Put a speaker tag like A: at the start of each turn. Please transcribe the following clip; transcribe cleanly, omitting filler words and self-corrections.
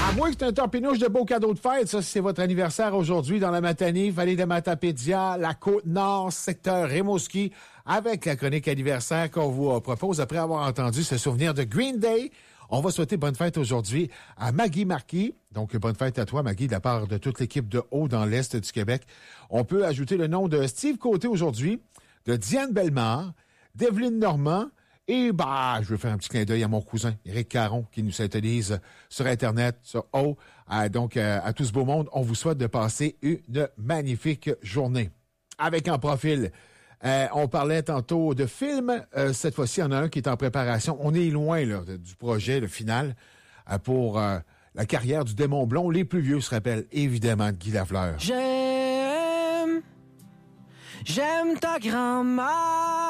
A: À moins que c'est un torpinouche de beaux cadeaux de fête, ça, si c'est votre anniversaire aujourd'hui dans la matinée, Vallée de Matapédia, la Côte-Nord, secteur Rimouski, avec la chronique anniversaire qu'on vous propose après avoir entendu ce souvenir de Green Day. On va souhaiter bonne fête aujourd'hui à Maggie Marquis. Donc, bonne fête à toi, Maggie, de la part de toute l'équipe de Haut dans l'Est du Québec. On peut ajouter le nom de Steve Côté aujourd'hui, de Diane Bellemare, d'Evelyne Normand, et je veux faire un petit clin d'œil à mon cousin, Éric Caron, qui nous syntonise sur Internet, sur Haut. Donc, à tout ce beau monde, on vous souhaite de passer une magnifique journée. Avec en profil, on parlait tantôt de films. Cette fois-ci, il y en a un qui est en préparation. On est loin là, du projet, le final, pour la carrière du démon blond. Les plus vieux se rappellent évidemment de Guy Lafleur.
B: J'aime ta grand-mère.